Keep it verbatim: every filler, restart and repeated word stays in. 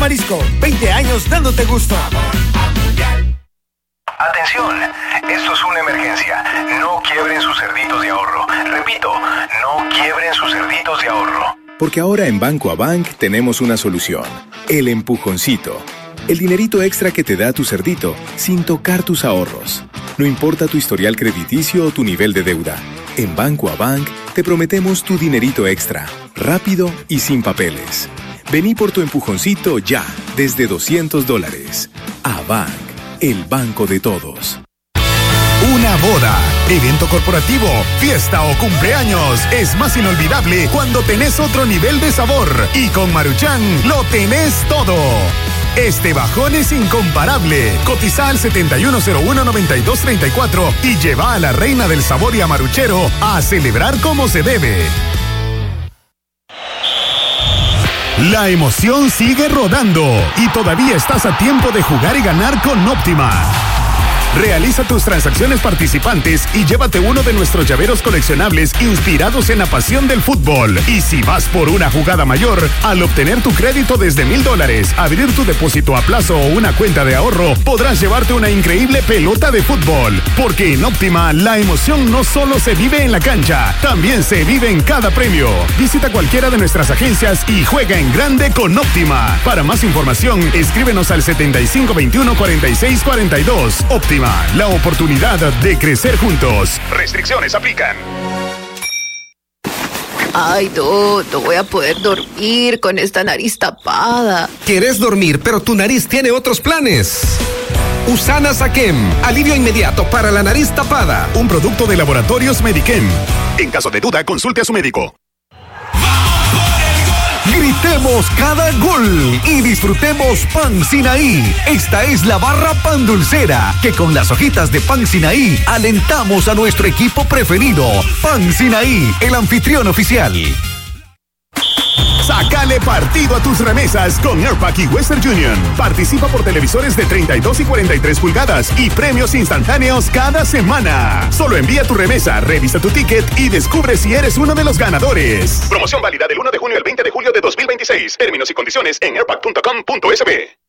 Marisco, veinte años dándote gusto. Atención, esto es una emergencia. No quiebren sus cerditos de ahorro. Repito, no quiebren sus cerditos de ahorro. Porque ahora en Banco Abanc tenemos una solución. El empujoncito. El dinerito extra que te da tu cerdito sin tocar tus ahorros. No importa tu historial crediticio o tu nivel de deuda. En Banco Abanc te prometemos tu dinerito extra, rápido y sin papeles. Vení por tu empujoncito ya, desde doscientos dólares. Abanc, el banco de todos. Una boda, evento corporativo, fiesta o cumpleaños es más inolvidable cuando tenés otro nivel de sabor. Y con Maruchan lo tenés todo. Este bajón es incomparable. Cotiza al setenta y uno cero uno noventa y dos treinta y cuatro y lleva a la reina del sabor y a Maruchero a celebrar como se debe. La emoción sigue rodando y todavía estás a tiempo de jugar y ganar con Optima. Realiza tus transacciones participantes y llévate uno de nuestros llaveros coleccionables inspirados en la pasión del fútbol. Y si vas por una jugada mayor, al obtener tu crédito desde mil dólares, abrir tu depósito a plazo o una cuenta de ahorro, podrás llevarte una increíble pelota de fútbol. Porque en Óptima, la emoción no solo se vive en la cancha, también se vive en cada premio. Visita cualquiera de nuestras agencias y juega en grande con Óptima. Para más información, escríbenos al setenta y cinco veintiuno cuarenta y seis cuarenta y dos. Óptima, la oportunidad de crecer juntos. Restricciones aplican. Ay, no, no voy a poder dormir con esta nariz tapada. ¿Quieres dormir, pero tu nariz tiene otros planes? Usana Saquem, alivio inmediato para la nariz tapada. Un producto de Laboratorios Medichem. En caso de duda, consulte a su médico. Gritemos cada gol y disfrutemos Pan Sinaí. Esta es la barra pan dulcera, que con las hojitas de Pan Sinaí alentamos a nuestro equipo preferido. Pan Sinaí, el anfitrión oficial. Sácale partido a tus remesas con Airpack y Western Union. Participa por televisores de treinta y dos y cuarenta y tres pulgadas y premios instantáneos cada semana. Solo envía tu remesa, revisa tu ticket y descubre si eres uno de los ganadores. Promoción válida del uno de junio al veinte de julio de dos mil veintiséis. Términos y condiciones en airpack punto com punto es be.